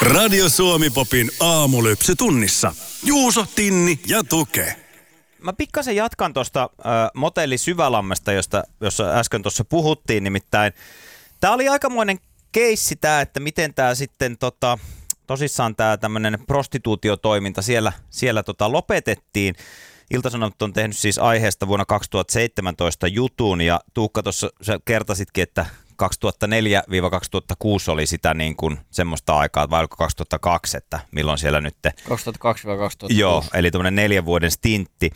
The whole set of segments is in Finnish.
Radio Suomi Popin aamulypsy tunnissa. Juuso, Tinni ja Tuke. Mä pikkasen jatkan tuosta motelli Syvälammesta, jossa äsken tuossa puhuttiin. Nimittäin tää oli aikamoinen keissi tää, että miten tää sitten tosissaan tää tämmönen prostituutiotoiminta siellä lopetettiin. Ilta-Sanomat on tehnyt siis aiheesta vuonna 2017 jutun, ja Tuukka tuossa sä kertasitkin, että 2004-2006 oli sitä niin kuin semmoista aikaa, vai oliko 2002, että milloin siellä nyt... 2002-2006. Joo, eli tämmöinen 4 vuoden stintti.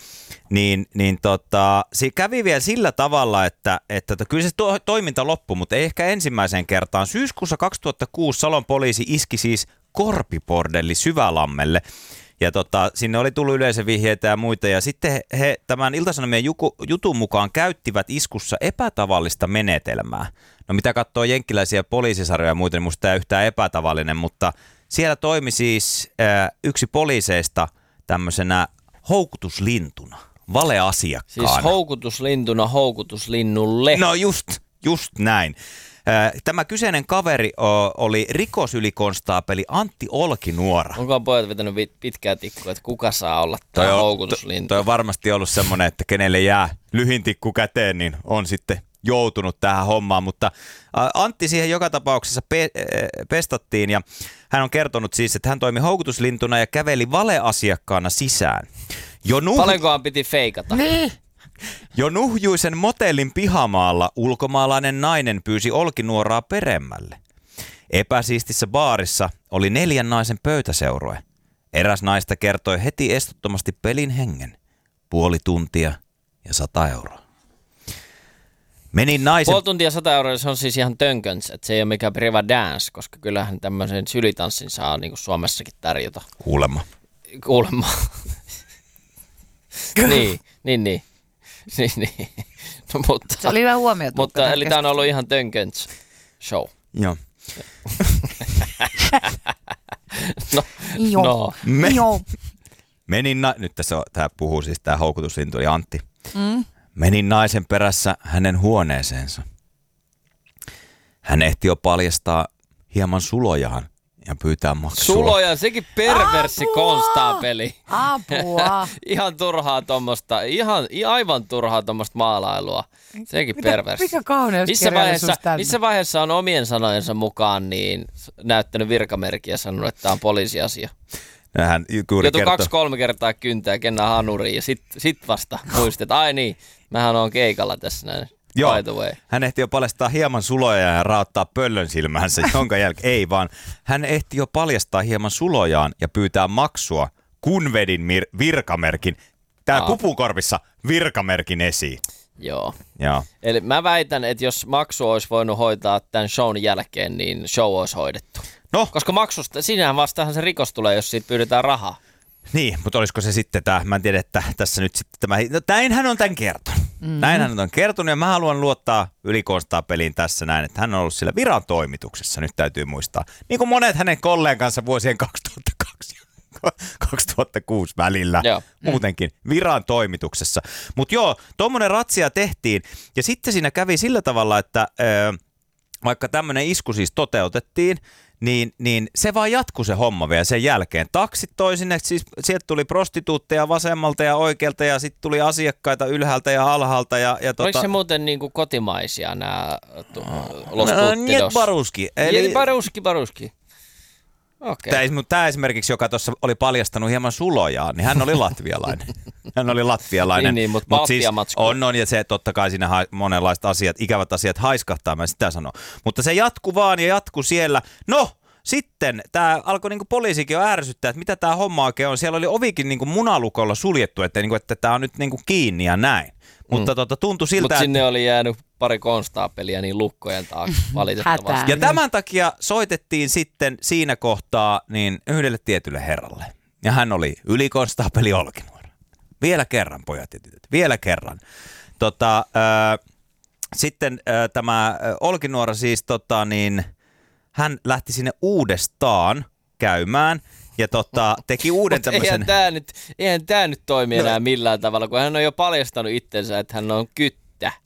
Se kävi vielä sillä tavalla, että kyllä se toiminta loppui, mutta ei ehkä ensimmäiseen kertaan. Syyskuussa 2006 Salon poliisi iski siis korpibordelli Syvälammelle. Ja sinne oli tullut yleisövihjeitä ja muita, ja sitten he tämän Ilta-Sanomien jutun mukaan käyttivät iskussa epätavallista menetelmää. No mitä katsoo jenkkiläisiä poliisisarjoja ja muita, niin musta tämä yhtään epätavallinen, mutta siellä toimi siis yksi poliiseista tämmöisenä houkutuslintuna, valeasiakkaana. Siis houkutuslintuna houkutuslinnulle. No just näin. Tämä kyseinen kaveri oli rikosylikonstaapeli Antti Olkinuora. Onko pojat vetänyt pitkää tikkua, että kuka saa olla tämä houkutuslintu? Toi on varmasti ollut semmoinen, että kenelle jää lyhin tikku käteen, niin on sitten joutunut tähän hommaan. Mutta Antti siihen joka tapauksessa pestattiin, ja hän on kertonut siis, että hän toimi houkutuslintuna ja käveli valeasiakkaana sisään. Paljonkohan piti feikata? Niin. Jo nuhjuisen motellin pihamaalla ulkomaalainen nainen pyysi Olkinuoraa peremmälle. Epäsiistissä baarissa oli 4 naisen pöytäseurue. Eräs naista kertoi heti estottomasti pelin hengen. Puoli tuntia ja 100 euroa. Puoli tuntia 100 euroa, se on siis ihan tönköns, että se ei ole mikään priva dance, koska kyllähän tämmöisen sylitanssin saa niin kuin Suomessakin tarjota. Kuulemma. Niin. Niin. No, mutta, se oli hyvä huomio. Mutta eli tämä on ollut ihan tönköns show. Joo. Nyt tämä puhuu siis tämä houkutuslintu eli Antti. Menin naisen perässä hänen huoneeseensa. Hän ehti jo paljastaa hieman sulojaan ja pyytää maksua. Suloja, sekin perverssi konstaapeli. Apua. Ihan turhaa tommoista, aivan turhaa tommoista maalailua. Sekin perverssi. Mikä kauneuskirjallisuus tänne? Missä vaiheessa on omien sanojensa mukaan niin näyttänyt virkamerkkiä ja sanonut, että tämä on poliisiasia? Hän juuri kertoo 2-3 kertaa kyntää, kennään hanuriin ja sit vasta muistat, että ai niin, mähän on keikalla tässä näin. Joo, hän ehti jo paljastaa hieman suloja ja raottaa pöllön silmänsä, jonka jälkeen ei vaan. Hän ehti jo paljastaa hieman sulojaan ja pyytää maksua, kun vedin virkamerkin, täällä pupukorvissa virkamerkin esiin. Joo. Eli mä väitän, että jos maksu olisi voinut hoitaa tämän shown jälkeen, niin show olisi hoidettu. No. Koska maksusta, sinähän vastahan se rikos tulee, jos siitä pyydetään rahaa. Niin, mutta olisiko se sitten tämä, mä en tiedä, että tässä nyt sitten tämä, näin hän on tämän kertonut. Näin hän on kertonut, ja mä haluan luottaa ylikonstaapeliin tässä näin, että hän on ollut sillä viran toimituksessa, nyt täytyy muistaa. Niin kuin monet hänen kollegansa vuosien 2002 ja 2006 välillä, muutenkin viran toimituksessa. Mutta joo, tuommoinen ratsia tehtiin, ja sitten siinä kävi sillä tavalla, että vaikka tämmöinen isku siis toteutettiin, niin se vaan jatkui se homma vielä sen jälkeen. Taksit toi sinne, siis sieltä tuli prostituutteja vasemmalta ja oikealta ja sitten tuli asiakkaita ylhäältä ja alhaalta. Oliko se muuten niinku kotimaisia nämä losputtidos? Baruski. Baruski. Okay. Tämä esimerkiksi, joka tuossa oli paljastanut hieman sulojaan, niin hän oli latvialainen. Niin, mutta siis on, ja se totta kai siinä monenlaiset asiat, ikävät asiat haiskahtaa, mä sitä sanon. Mutta se jatkuu vaan ja jatkuu siellä. No, sitten tämä alkoi niinku poliisikin jo ärsyttää, että mitä tämä homma oikein on. Siellä oli ovikin niinku munalukolla suljettu, että tämä on nyt niinku kiinni ja näin. Mutta tuntui siltä, mutta sinne oli jäänyt pari konstaapelia niin lukkojen taakse valitettavasti. Ja tämän takia soitettiin sitten siinä kohtaa niin yhdelle tietylle herralle. Ja hän oli ylikonstaapeli Olkinuora. Vielä kerran, pojat ja tytöt, vielä kerran. Sitten tämä Olkinuora siis, hän lähti sinne uudestaan käymään. Ja teki uuden tämmöisen... Eihän tämä nyt toimi enää millään tavalla, kun hän on jo paljastanut itsensä, että hän on kyttä.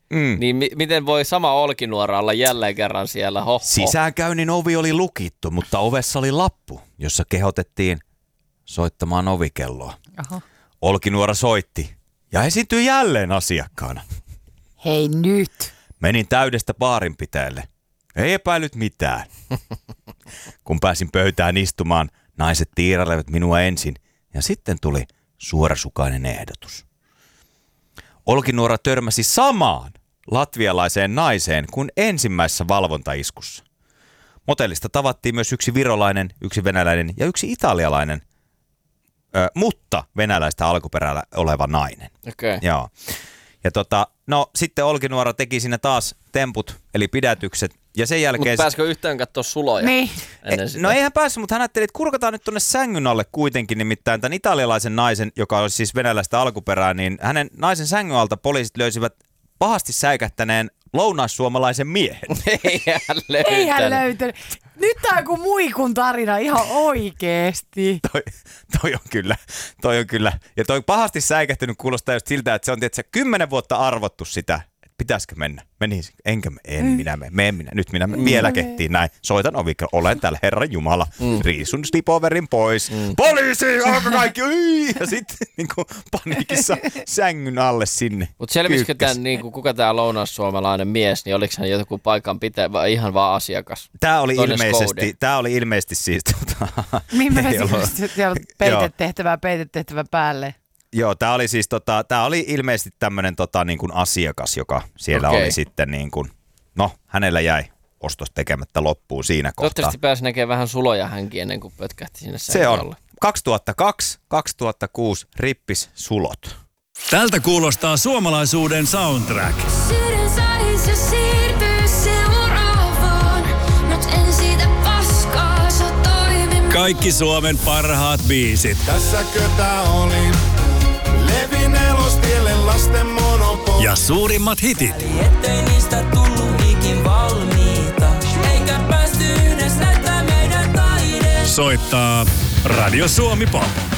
niin miten voi sama olkinuora olla jälleen kerran siellä? Sisäänkäynnin ovi oli lukittu, mutta ovessa oli lappu, jossa kehotettiin soittamaan ovikelloa. Aha. Olkinuora soitti ja esiintyi jälleen asiakkaana. Hei nyt! Menin täydestä baarinpitäjälle. Ei epäillyt mitään. Kun pääsin pöytään istumaan, naiset tiirailevat minua ensin ja sitten tuli suorasukainen ehdotus. Olkinuora törmäsi samaan latvialaiseen naiseen kuin ensimmäisessä valvontaiskussa. Motellista tavattiin myös yksi virolainen, yksi venäläinen ja yksi italialainen, mutta venäläistä alkuperää oleva nainen. Okay. Joo. Ja sitten Olkinuora teki siinä taas temput, eli pidätykset. Ja sen jälkeen... Mutta pääsikö yhtään katsoa suloja? Niin. No eihän päässyt, mutta hän ajatteli, että kurkataan nyt tuonne sängyn alle kuitenkin, nimittäin tämän italialaisen naisen, joka olisi siis venäläistä alkuperää, niin hänen naisen sängyn alta poliisit löysivät pahasti säikähtäneen lounaissuomalaisen miehen. Eihän löytänyt. Nyt tää on joku muikun tarina ihan oikeesti. Toi on kyllä. Ja toi pahasti säikähtynyt kuulostaa just siltä, että se on tietysti 10 vuotta arvottu sitä. Pitäisikö mennä? Menisin. Minä mene. Nyt minä vielä kettiin näin. Soitan ovikella. Olen täällä, Herran Jumala. Riisun slipoverin pois. Poliisi! Alkoi kaikki. Ja sitten niinku paniikissa sängyn alle sinne. Mutta selvisikö tämän, niinku, kuka tämä lounaissuomalainen mies, niin oliko hän joku paikan pitää vai ihan vaan asiakas? Tämä oli ilmeisesti siis... Millaisesti peitetehtävä päälle? Joo, tämä oli siis tämä oli ilmeisesti tämmöinen niin kuin asiakas, joka siellä oli sitten niin kuin, hänellä jäi ostos tekemättä loppuun siinä kohtaa. Toivottavasti pääsi näkemään vähän suloja hänkin ennen kuin pötkähti sinne sängyn. Se on 2002-2006 rippis sulot. Tältä kuulostaa suomalaisuuden soundtrack. Kaikki Suomen parhaat biisit. Tässäkö tää oli? Levi Nelostielle lasten monopoli. Ja suurimmat hitit. Ettei niistä tullut ikin valmiita. Eikä päästy yhdessä näyttää meidän taide. Soittaa Radio Suomi Pop.